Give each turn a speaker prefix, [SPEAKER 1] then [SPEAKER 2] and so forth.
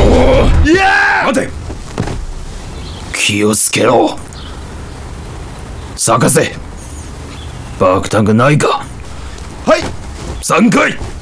[SPEAKER 1] いや
[SPEAKER 2] 待て。気をつけろ。咲かせ。爆弾がないか。
[SPEAKER 1] はい。
[SPEAKER 2] 3回。